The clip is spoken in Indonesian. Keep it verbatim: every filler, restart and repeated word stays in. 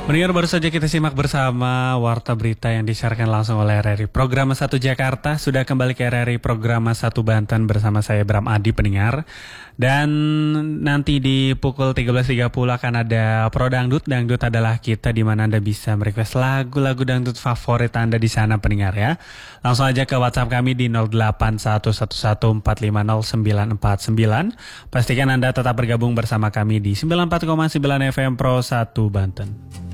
Pendengar, baru saja kita simak bersama Warta Berita yang disiarkan langsung oleh R R I. Program satu Jakarta sudah kembali ke R R I Program satu Banten bersama saya Bram Adi, pendengar. Dan nanti di pukul tiga belas tiga puluh akan ada Pro Dangdut. Dangdut adalah kita, di mana Anda bisa merequest lagu-lagu dangdut favorit Anda di sana, pendengar ya. Langsung aja ke WhatsApp kami di nol delapan satu satu satu empat lima nol sembilan empat sembilan. Pastikan Anda tetap bergabung bersama kami di sembilan puluh empat koma sembilan F M Pro satu Banten.